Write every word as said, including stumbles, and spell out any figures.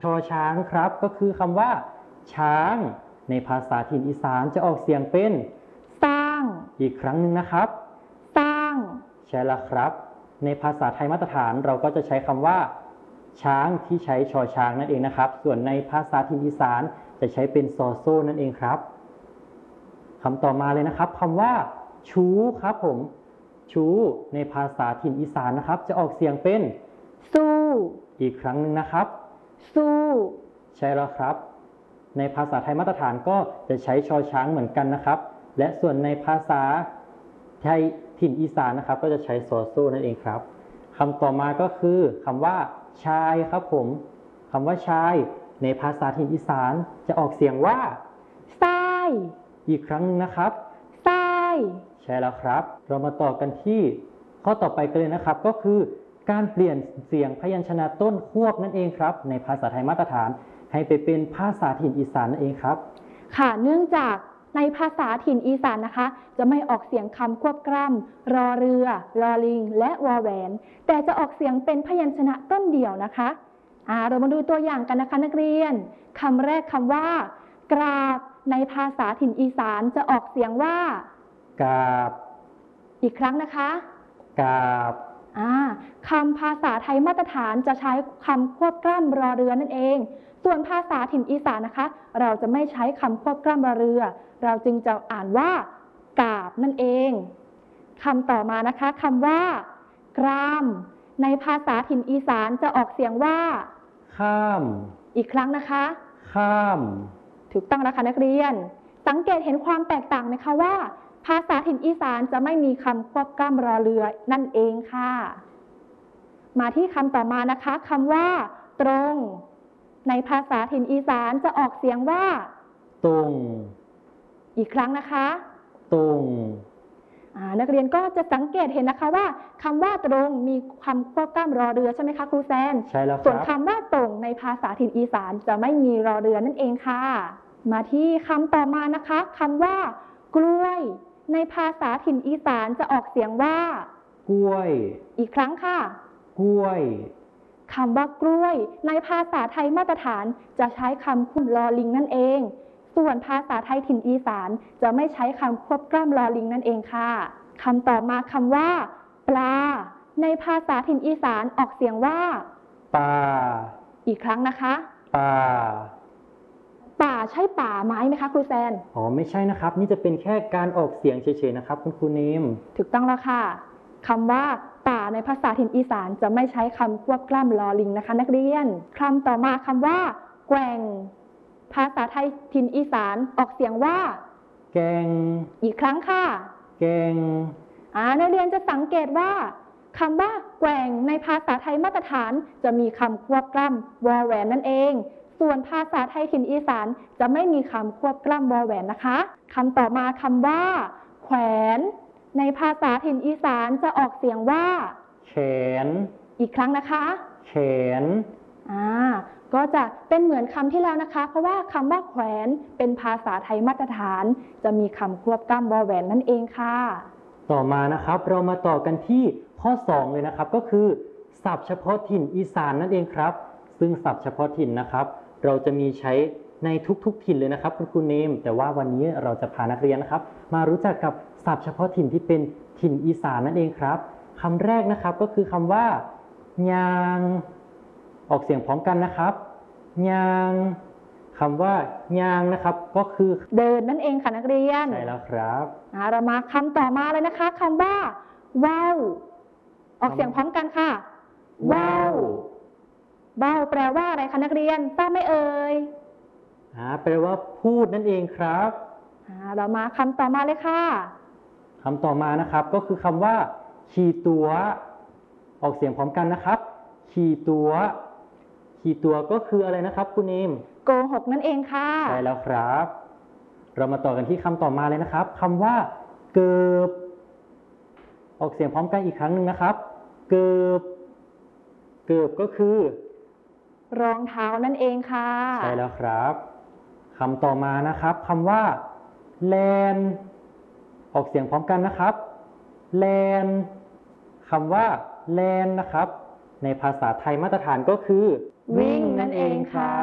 ชอช้างครับก็คือคำว่าช้างในภาษาถิ่นอีสานจะออกเสียงเป็นสร้างอีกครั้งหนึ่งนะครับสร้างใช่แล้วครับในภาษาไทยมาตรฐานเราก็จะใช้คำว่าช้างที่ใช้ชอช้างนั่นเองนะครับส่วนในภาษาถิ่นอีสานจะใช้เป็นซอโซ่นั่นเองครับคำต่อมาเลยนะครับคำว่าชูครับผมชูในภาษาถิ่นอีสานนะครับจะออกเสียงเป็นสู้อีกครั้งหนึ่งนะครับสู้ใช่แล้วครับในภาษาไทยมาตรฐานก็จะใช้ชอช้างเหมือนกันนะครับและส่วนในภาษาไทยถิ่นอีสานนะครับก็จะใช้ซอโซ่นั่นเองครับคำต่อมาก็คือคำว่าชายครับผมคำว่าชายในภาษาถิ่นอีสานจะออกเสียงว่าทรายอีกครั้งนึงนะครับทรายใช่แล้วครับเรามาต่อกันที่ข้อต่อไปกันเลยนะครับก็คือการเปลี่ยนเสียงพยัญชนะต้นควบนั่นเองครับในภาษาไทยมาตรฐานให้ไปเป็นภาษาถิ่นอีสานนั่นเองครับค่ะเนื่องจากในภาษาถิ่นอีสานนะคะจะไม่ออกเสียงคำควบกล้ำรอเรือลอลิงและวอแหวนแต่จะออกเสียงเป็นพยัญชนะต้นเดียวนะคะอ่าเรามาดูตัวอย่างกันนะคะนักเรียนคำแรกคำว่ากราบในภาษาถิ่นอีสานจะออกเสียงว่ากราบอีกครั้งนะคะกราบคำภาษาไทยมาตรฐานจะใช้คำควบกล้ำรอเรือนั่นเองส่วนภาษาถิ่นอีสานนะคะเราจะไม่ใช้คำควบกล้ำรอเรือเราจึงจะอ่านว่ากาบนั่นเองคำต่อมานะคะคำว่ากรามในภาษาถิ่นอีสานจะออกเสียงว่าข้ามอีกครั้งนะคะข้ามถูกต้องแล้วค่ะนักเรียนสังเกตเห็นความแตกต่างไหมคะว่าภาษาถิ่นอีสานจะไม่มีคำควบกล้ำรอเรือนั่นเองค่ะมาที่คำต่อมานะคะคำว่าตรงในภาษาถิ่นอีสานจะออกเสียงว่าตรงอีกครั้งนะคะตรงนักเรียนก็จะสังเกตเห็นนะคะว่าคำว่าตรงมีคำควบกล้ำรอเรือใช่ไหมคะครูแซนใช่แล้วครับส่วนคำว่าตรงในภาษาถิ่นอีสานจะไม่มีรอเรือนั่นเองค่ะมาที่คำต่อมานะคะคำว่ากล้วยในภาษาถิ่นอีสานจะออกเสียงว่ากล้วยอีกครั้งค่ะกล้วยคำว่ากล้วยในภาษาไทยมาตรฐานจะใช้คำคุ้มลอลิงนั่นเองส่วนภาษาไทยถิ่นอีสานจะไม่ใช้คำควบกล้ำลอลิงนั่นเองค่ะคำต่อมาคำว่าปลาในภาษาถิ่นอีสานออกเสียงว่าปลาอีกครั้งนะคะปลาป่าใช่ป่าไม้ไหมคะครูแซนอ๋อไม่ใช่นะครับนี่จะเป็นแค่การออกเสียงเฉยๆนะครับคุณครูนิมถูกต้องแล้วค่ะคำว่าป่าในภาษาถิ่นอีสานจะไม่ใช้คำควบกล้ำลอลิงนะคะนักเรียนคำต่อมาคำว่าแกว่งภาษาไทยถิ่นอีสานออกเสียงว่าแกงอีกครั้งค่ะแกงอ่านักเรียนจะสังเกตว่าคำว่าแกว่งในภาษาไทยมาตรฐานจะมีคำควบกล้ำวอแหวนนั่นเองส่วนภาษาไทยถิ่นอีสานจะไม่มีคำควบกล้ำวอแหวนนะคะคำต่อมาคำว่าแขวนในภาษาถิ่นอีสานจะออกเสียงว่าแขนอีกครั้งนะคะแขนอ่าก็จะเป็นเหมือนคำที่แล้วนะคะเพราะว่าคำว่าแขวนเป็นภาษาไทยมาตรฐานจะมีคำควบกล้ำวอแหวนนั่นเองค่ะต่อมานะครับเรามาต่อกันที่ข้อสองเลยนะครับก็คือศัพท์เฉพาะถิ่นอีสานนั่นเองครับซึ่งศัพท์เฉพาะถิ่นนะครับเราจะมีใช้ในทุกๆถิ่นเลยนะครับคุณครูเนมแต่ว่าวันนี้เราจะพานักเรียนนะครับมารู้จักกับศัพท์เฉพาะถิ่นที่เป็นถิ่นอีสานนั่นเองครับคำแรกนะครับก็คือคำว่ายางออกเสียงพร้อมกันนะครับยางคำว่ายางนะครับก็คือเดินนั่นเองค่ะนักเรียนใช่แล้วครับเรามาคำต่อมาเลยนะคะคำว่าว่าวออกเสียงพร้อมกันค่ะว่าวว่าวแปลว่าอะไรคะนักเรียนทราบไหมเอ่ยอ่าแปลว่าพูดนั่นเองครับอ่าเรามาคำต่อมาเลยค่ะคำต่อมานะครับก็คือคำว่าขี่ตัวออกเสียงพร้อมกันนะครับขี่ตัวขี่ตัวก็คืออะไรนะครับคุณนิมโกหกนั่นเองค่ะใช่แล้วครับเรามาต่อกันที่คำต่อมาเลยนะครับคำว่าเกิบออกเสียงพร้อมกันอีกครั้งหนึ่งนะครับเกิบเกิบก็คือรองเท้านั่นเองค่ะใช่แล้วครับคำต่อมานะครับคำว่าแลนออกเสียงพร้อมกันนะครับแลนคำว่าแลนนะครับในภาษาไทยมาตรฐานก็คือวิ่งนั่นเองครับ